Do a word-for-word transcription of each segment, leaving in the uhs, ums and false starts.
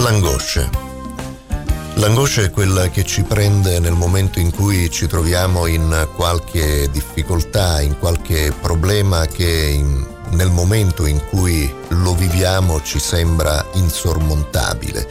L'angoscia. L'angoscia è quella che ci prende nel momento in cui ci troviamo in qualche difficoltà, in qualche problema che in, nel momento in cui lo viviamo ci sembra insormontabile.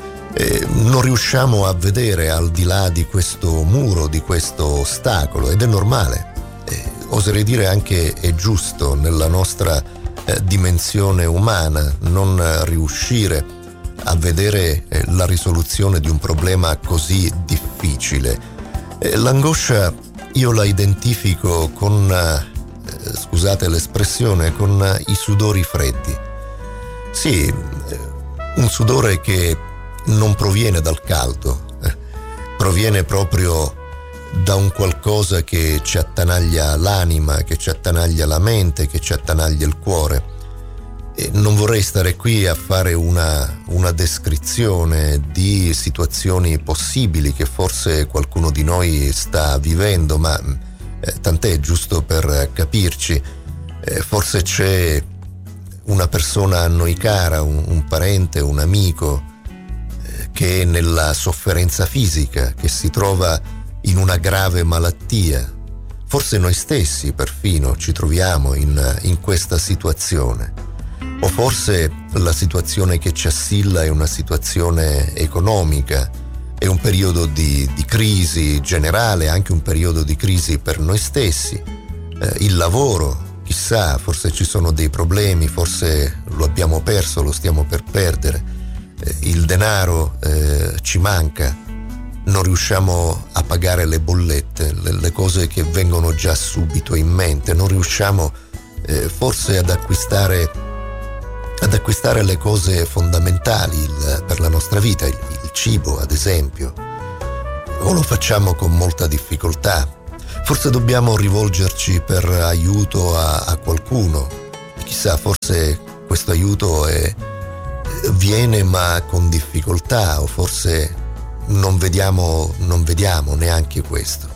E non riusciamo a vedere al di là di questo muro, di questo ostacolo, ed è normale. E oserei dire anche è giusto nella nostra eh, dimensione umana non riuscire a vedere eh, la risoluzione di un problema così difficile. Eh, l'angoscia io la identifico con, eh, scusate l'espressione, con eh, i sudori freddi. Sì, eh, un sudore che non proviene dal caldo, eh, proviene proprio da un qualcosa che ci attanaglia l'anima, che ci attanaglia la mente, che ci attanaglia il cuore. E non vorrei stare qui a fare una, una descrizione di situazioni possibili che forse qualcuno di noi sta vivendo, ma eh, tant'è, giusto per capirci. Eh, forse c'è una persona a noi cara, un, un parente, un amico eh, che è nella sofferenza fisica, che si trova in una grave malattia. Forse noi stessi perfino ci troviamo in, in questa situazione. O forse la situazione che ci assilla è una situazione economica, è un periodo di, di crisi generale, anche un periodo di crisi per noi stessi. Eh, il lavoro, chissà, forse ci sono dei problemi, forse lo abbiamo perso, lo stiamo per perdere. Eh, il denaro eh, ci manca, non riusciamo a pagare le bollette, le, le cose che vengono già subito in mente, non riusciamo eh, forse ad acquistare ad acquistare le cose fondamentali il, per la nostra vita, il, il cibo ad esempio, o lo facciamo con molta difficoltà. Forse dobbiamo rivolgerci per aiuto a, a qualcuno, chissà, forse questo aiuto è, viene ma con difficoltà, o forse non vediamo, non vediamo neanche questo.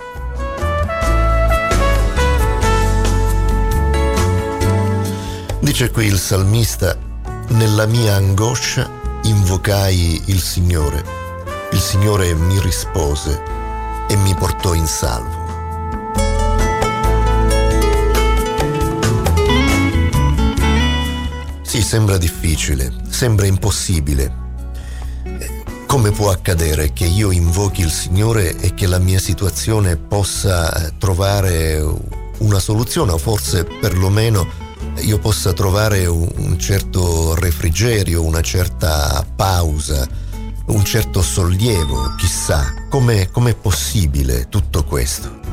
Dice qui il salmista: nella mia angoscia invocai il Signore. Il Signore mi rispose e mi portò in salvo. Sì, sembra difficile, sembra impossibile. Come può accadere che io invochi il Signore e che la mia situazione possa trovare una soluzione, o forse perlomeno io possa trovare un certo refrigerio, una certa pausa, un certo sollievo, chissà, come è possibile tutto questo?